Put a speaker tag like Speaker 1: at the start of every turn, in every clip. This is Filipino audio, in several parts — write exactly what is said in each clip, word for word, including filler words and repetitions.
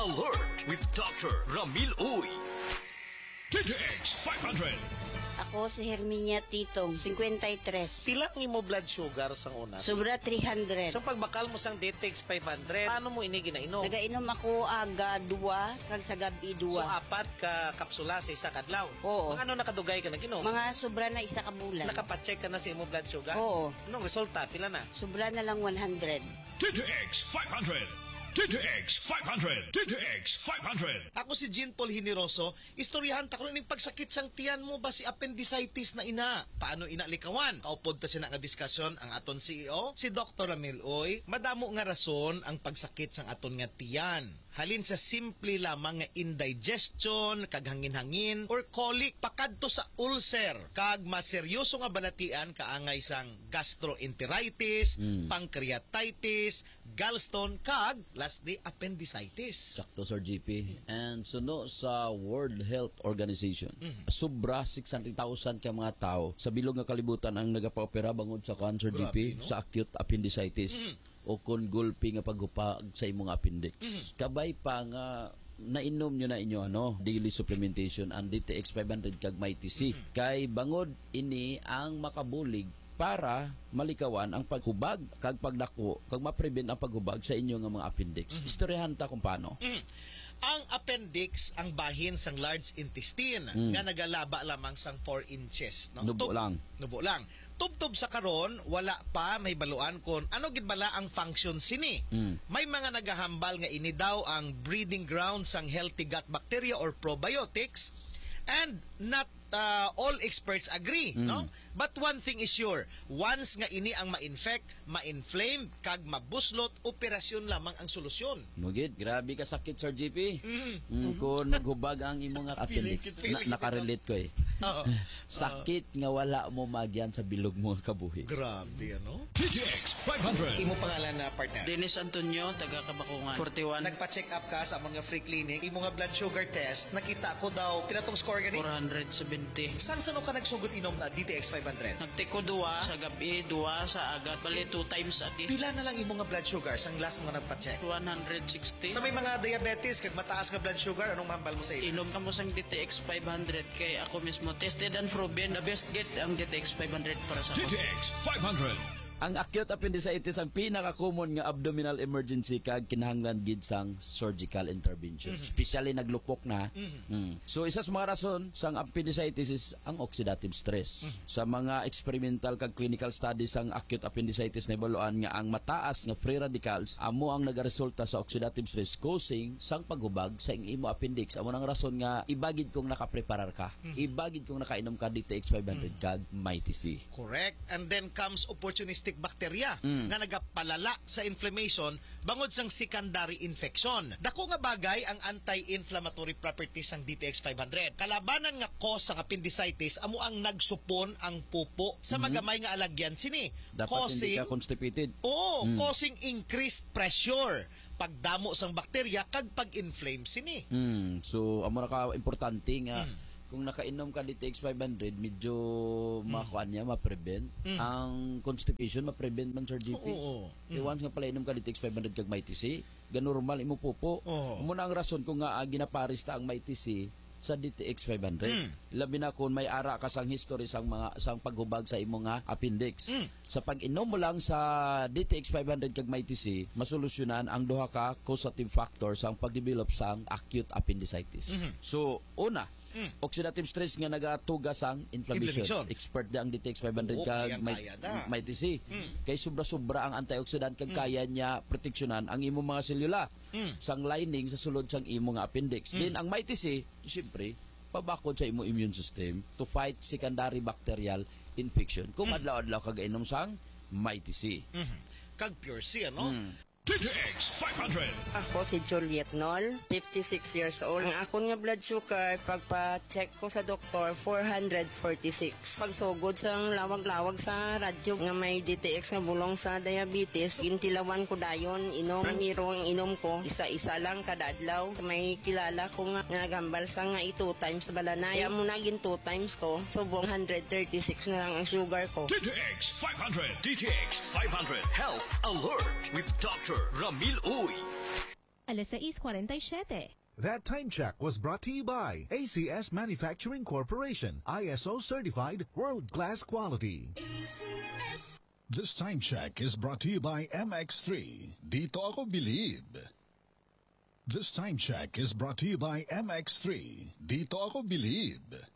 Speaker 1: Alert with Doctor Ramil Uy. D T X five hundred.
Speaker 2: Ako si Herminia Titong, fifty-three.
Speaker 3: Pila ang imo blood sugar sang una?
Speaker 2: Sobra three hundred.
Speaker 3: So pagbakal mo sang D T X five hundred, paano mo ini ginainom?
Speaker 2: Nagainom ako aga dua, sag sa gabi
Speaker 3: So
Speaker 2: dua.
Speaker 3: apat ka kapsula sa isa kadlaw.
Speaker 2: Oo.
Speaker 3: Mga ano nakadugay ka naginom?
Speaker 2: Mga sobra na isa ka bulan.
Speaker 3: Nakapacheck ka na sa imo blood sugar?
Speaker 2: Oo.
Speaker 3: Anong resulta? Pila na?
Speaker 2: Sobra na lang one hundred.
Speaker 1: D T X five hundred. D T X five hundred. D T X five hundred.
Speaker 3: Ako si Jean Paul Generoso, istoryahan ta ko ning pagsakit sang tiyan mo ba si appendicitis na ina? Paano inalikawan? Kaupod ta sina nga diskusyon ang aton C E O, si Doctor Ramil Uy. Madamo nga rason ang pagsakit sang aton nga tiyan. Halin sa simple lamang nga indigestion, kag hangin-hangin, or colic, pakadto sa ulcer, kag maseryoso nga balatian kaangay sang gastroenteritis,
Speaker 4: Mm.
Speaker 3: pancreatitis, gallstone, kag lastly appendicitis.
Speaker 4: Sakto, Sir G P. And suno sa World Health Organization,
Speaker 3: Mhm.
Speaker 4: sobra six hundred thousand ka mga tao sa bilog nga kalibutan ang nagapaopera bangod sa cancer, G P,
Speaker 3: Grabe, no?
Speaker 4: sa acute appendicitis.
Speaker 3: Mhm.
Speaker 4: O kung gulpi nga paghupag sa imong appendix.
Speaker 3: Mhm.
Speaker 4: Kabay pa nga nainom nyo na inyo ano daily supplementation and D T X five hundred kag may T C.
Speaker 3: Mhm.
Speaker 4: Kay bangod ini ang makabulig para malikawan ang paghubag kag pagdako kag ma-prevent ang paghubag sa inyo nga mga appendix.
Speaker 3: Mhm.
Speaker 4: Istoryahan ta kung paano.
Speaker 3: Mm. Ang appendix ang bahin sang large intestine
Speaker 4: Mm.
Speaker 3: nga nagalaba lamang sang four inches. No?
Speaker 4: Nubo lang.
Speaker 3: Nubo lang. Tubtob sa karon, wala pa may baluan kon ano gid bala ang function sini.
Speaker 4: Mm.
Speaker 3: May mga nagahambal nga ini daw ang breeding ground sang healthy gut bacteria or probiotics, and not uh, all experts agree,
Speaker 4: Mm.
Speaker 3: no? But one thing is sure, once nga ini ang ma-infect, ma-inflame, kag mabuslot, operasyon lamang ang solusyon.
Speaker 4: Mugid, grabe ka sakit, Sir G P.
Speaker 3: Mhm.
Speaker 4: Mm, kung naghubag ang imong nga appendix,
Speaker 3: Feeling- feeling
Speaker 4: na, nakarelate ko eh.
Speaker 3: Oo.
Speaker 4: Sakit nga wala mo magyan sa bilog mo kabuhi.
Speaker 3: Grabe, ano?
Speaker 1: D T X five hundred.
Speaker 3: Imo pangalan na partner?
Speaker 5: Dennis Antonio, taga Kabakungan. forty-one,
Speaker 3: Nagpa-check up ka sa among nga free clinic, imo nga blood sugar test, nakita ko daw, pinatong score gani?
Speaker 5: four seventy.
Speaker 3: Saan saan ka nagsugot inom na D T X five hundred?
Speaker 5: Nagtiko duwa sa gabi, duwa sa agat. Bali, two times a day.
Speaker 3: Pila na lang imo nga blood sugar sang last mo nga nagpa-check?
Speaker 5: one sixty.
Speaker 3: Sa may mga diabetes, kag mataas nga blood sugar, anong mahambal mo sa iyo?
Speaker 5: Inom ka mo sang D T X five hundred kay ako mismo. Tested and proven. The best get ang D T X five hundred para sa
Speaker 1: D T
Speaker 5: ako.
Speaker 1: X five hundred.
Speaker 4: Ang acute appendicitis ang pinaka-common nga abdominal emergency kag kinahanglan gid sang surgical intervention. Especially naglupok na. Mm. So isa sa mga rason sang appendicitis is ang oxidative stress. Sa mga experimental kag clinical studies sang acute appendicitis na ibaluan nga ang mataas nga free radicals amo ang nagaresulta sa oxidative stress causing sang paghubag sa imo appendix. Amo nang rason nga ibagid kong nakapreparar ka. Ibagid kong nakainom ka D T X five hundred kag may T C.
Speaker 3: Correct. And then comes opportunistic bacteria
Speaker 4: Mm.
Speaker 3: nga nagapalala sa inflammation bangod sang secondary infection. Dako nga bagay ang anti-inflammatory properties sang D T X five hundred. Kalabanan nga cause sang appendicitis amo ang nagsupon ang pupo sa magamay nga alagyan sini.
Speaker 4: Dapat
Speaker 3: causing,
Speaker 4: hindi ka constipated.
Speaker 3: Oo,
Speaker 4: Mm.
Speaker 3: causing increased pressure, pagdamo sang bakterya kag pag-inflame sini.
Speaker 4: Mm. So amo na ka importante nga
Speaker 3: Mm.
Speaker 4: kung nakainom ka D T X five hundred, medyo makuan niya, ma-prevent.
Speaker 3: Mm.
Speaker 4: Ang constipation, ma-prevent man, Sir G P.
Speaker 3: Oo.
Speaker 4: Kaya once nga pala inom ka D T X five hundred kag may T C, ganormal imo pupo.
Speaker 3: Oo.
Speaker 4: Muna ang rason kung nga ah, ginaparis ta ang may T C sa D T X five hundred.
Speaker 3: Mm.
Speaker 4: Labi na kung may ara ka sang history sang mga sang paghubag sa imo nga appendix.
Speaker 3: Mm.
Speaker 4: Sa pag-inom mo lang sa D T X five hundred kag may T C, masolusyonan ang duha ka causative factor sang pagdevelop sang acute appendicitis.
Speaker 3: Mhm.
Speaker 4: So, una,
Speaker 3: Mm.
Speaker 4: oxidative stress nga nagatugas ang inflammation.
Speaker 3: Inflammation.
Speaker 4: Expert da ang D T X five hundred
Speaker 3: Oo,
Speaker 4: kag
Speaker 3: kayang
Speaker 4: may,
Speaker 3: kaya da.
Speaker 4: may T C.
Speaker 3: Mm.
Speaker 4: Kay sobra-sobra ang antioxidant kag kaya niya proteksyonan ang imo mga selula
Speaker 3: Mm.
Speaker 4: sang lining sa sulod sang imo nga appendix.
Speaker 3: Mm.
Speaker 4: Then ang may T C, siyempre, pabakod sa imo immune system to fight secondary bacterial infection. Kung adlaw-adlaw kag inom sang may T C.
Speaker 3: Mhm. Kag pure C, ano?
Speaker 4: Mm.
Speaker 1: D T X five hundred.
Speaker 2: Ako si Juliet Nol, fifty-six years old. Ang akong nga blood sugar, pagpa-check ko sa doktor, four forty-six. Pagsugod sa lawag-lawag sa radyo nga may D T X nga bulong sa diabetes, gintilawan ko dayon, inom, miro ang inom ko, isa-isa lang kada adlaw. May kilala ko nga nagambal sa nga i two times balanay. Kaya muna gin two times ko, subong one thirty-six na lang ang sugar ko.
Speaker 1: D T X five hundred. D T X five hundred. Health Alert with Doctor Ramil Uy.
Speaker 6: alas sais forty-seven.
Speaker 7: That time check was brought to you by A C S Manufacturing Corporation, I S O certified, world-class quality.
Speaker 1: A C S.
Speaker 8: This time check is brought to you by M X three. Dito ako believe. This time check is brought to you by M X three. Dito ako believe.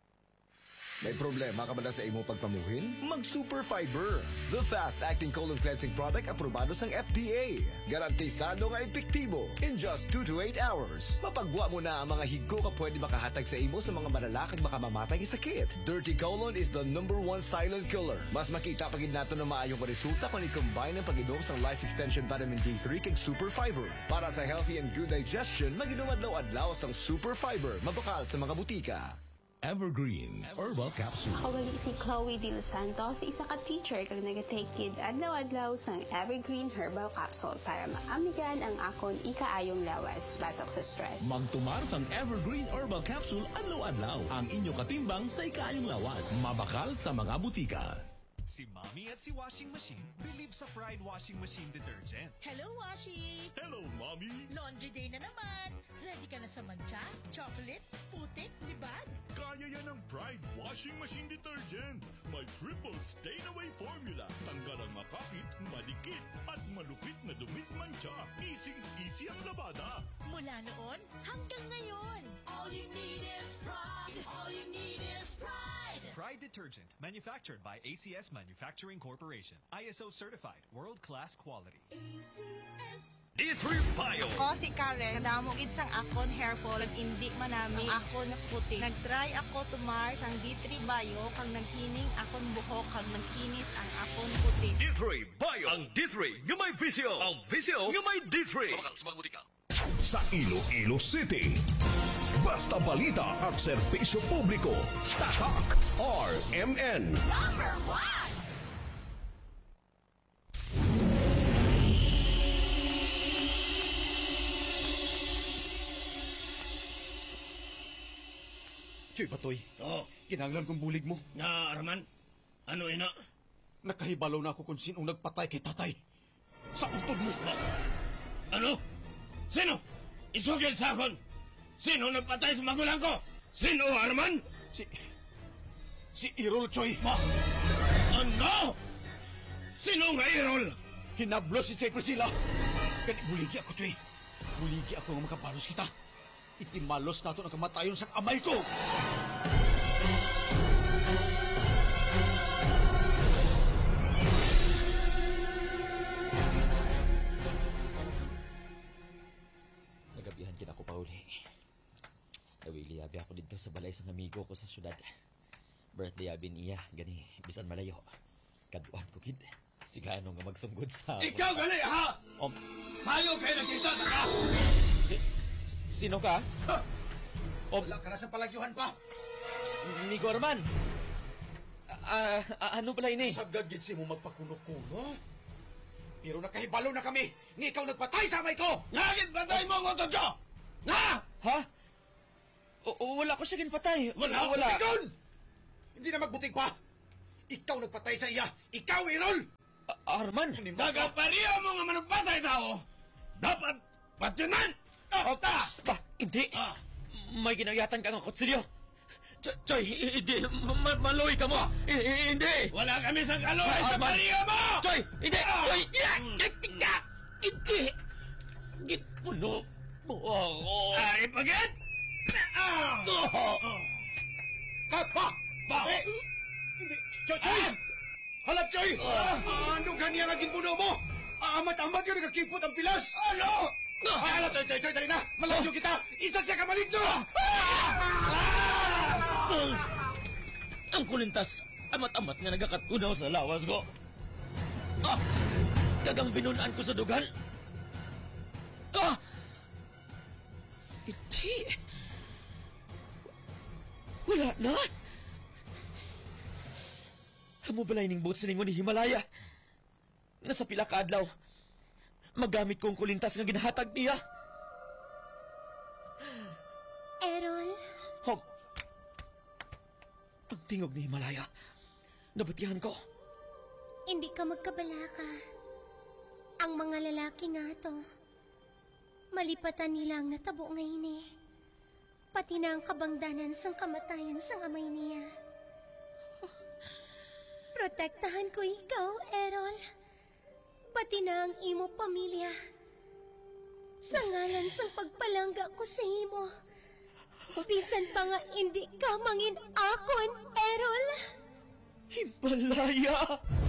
Speaker 9: May problema ka ba na sa imo pagpamuhin? Mag Super Fiber, the fast-acting colon cleansing product aprobado sang F D A. Garantisado nga epektibo in just two to eight hours. Mapagwa mo na ang mga higgo ka pwede makahatag sa imo sa mga malalakang makamamatay nga sakit. Dirty colon is the number one silent killer. Mas makita pagid nato na maayong resulta kung i-combine ang pag-inom sa Life Extension Vitamin D three kag Super Fiber. Para sa healthy and good digestion, mag-inom adlaw-adlaw sang Super Fiber. Mabakal sa mga butika.
Speaker 1: Evergreen Herbal Capsule.
Speaker 10: Kawali si Chloe De Los Santos, isa ka teacher kag nag-take kid adlaw-adlaw sang Evergreen Herbal Capsule para maamigan ang akon ikaayong lawas batok sa stress.
Speaker 1: Magtumar sang Evergreen Herbal Capsule adlaw-adlaw ang inyo katimbang sa ikaayong lawas. Mabakal sa mga butika.
Speaker 11: Si Mommy at si Washing Machine believe sa Pride Washing Machine Detergent.
Speaker 12: Hello, Washi!
Speaker 11: Hello, Mommy!
Speaker 12: Laundry day na naman! Ready ka na sa mancha, chocolate, putik, libag?
Speaker 11: Kaya yan ang Pride Washing Machine Detergent. May triple stain-away formula. Tanggal ang makapit, madikit, at malupit na dumit mancha. Easy-easy ang labada.
Speaker 12: Mula noon hanggang ngayon. All you need is pride! All you need is pride!
Speaker 11: Pride Detergent, manufactured by A C S Manufacturing Corporation. I S O certified, world-class quality.
Speaker 12: A C S
Speaker 1: D three Bio.
Speaker 13: Ako si Karen, kadamo gid sang akon hair fall ag indi manami akon puti. Nagtry ako tumar sang D three Bio kang naghining akon buhok kag nagkinis ang akon puti.
Speaker 1: D three Bio. Ang D three nga may visyo. Ang visyo nga may D three. Sa Iloilo City. Basta balita at serbisyo publiko. Tatak R M N.
Speaker 12: Number one!
Speaker 3: Choy Batoy. Oo. Kinanglan kong bulig mo.
Speaker 14: Na, Arman? Ano ina?
Speaker 3: Nakahibalaw na ako kung sinong nagpatay kay tatay. Sa utod mo.
Speaker 14: Ano? Sino? Isugil sa akon. Sino nagpatay sa magulang ko? Sino, Arman?
Speaker 3: Si... Si Irol, Choy.
Speaker 14: Ma! Ano? Sino nga Irol?
Speaker 3: Hinablos si Choy Priscilla. Kani buligi ako, Choy. Buligi ako nga makabalos kita. Itimalos nato ang kamatayon sa amay ko.
Speaker 4: Nagabihan kin ako, Pauli. Nawili abi ako dito sa balay sa amigo ko sa syudad. Birthday abi niya, gani, bisan malayo. Kaduan ko, kid. Sigano nga magsunggod sa...
Speaker 14: Ikaw gali, ha?
Speaker 4: Om...
Speaker 14: Mayo kayo nakita na ka?
Speaker 4: Sino ka?
Speaker 14: Ha? Om... Wala ka na sa palagyuhan pa.
Speaker 4: Nico Arman. Ah, uh, ano pala ini?
Speaker 3: Sagad gid si mo magpakuno-kuno. Pero nakahibalo na kami. Nga ikaw nagpatay sa amay ko.
Speaker 14: Ngagit patay mo ang utod ko! Na!
Speaker 4: Ha? O, o, wala ko siya patay.
Speaker 14: Wala,
Speaker 4: wala.
Speaker 14: Butikon!
Speaker 3: Hindi na magbutig pa. Ikaw nagpatay sa iya. Ikaw, Irol!
Speaker 4: Uh, Arman!
Speaker 14: Dagapariya mo nga managpatay tao. Dapat patyunan!
Speaker 4: Oh, ba, hindi. Ah. May ginayatan ka ng kutsilyo. Choy, hindi. Ma maloy ka mo. Hindi.
Speaker 14: Wala kami sa kaloy sa pariya mo!
Speaker 4: Choy, hindi. Choy, hindi. Gitpuno mo ako.
Speaker 14: Ay, pagit! Ah!
Speaker 3: Kapa! Bakit? Hindi. Choy, Choy! Halap, Choy! Ano ganyan ang gitpuno mo? Amat-amat yun nagkakipot ang pilas! Ano? Ay, ala, Choy, Choy, Choy, dali na! Malayo kita! Isa siya ka maligno!
Speaker 4: Ang kulintas, amat-amat nga nagakatunaw sa lawas ko. Ah! Kagang binunaan ko sa dugan. Ah! Hindi. Wala na. Amo balay ning boots ningon ni Himalaya. Nasa pila ka adlaw. Magamit ko ang kulintas nga ginahatag niya.
Speaker 15: Errol?
Speaker 4: Hom. Ang tingog ni Himalaya. Nabatihan ko.
Speaker 15: Hindi ka magkabalaka. Ang mga lalaki nga to. malipatan nila ang natabo ngayon eh. Pati na ang kabangdanan sang kamatayan sang amay niya. Protektahan ko ikaw, Errol. Pati na ang imo pamilya. Sa ngalan sang pagpalangga ko sa imo. Bisan pa nga hindi ka mangin akon, Errol.
Speaker 3: Himalaya!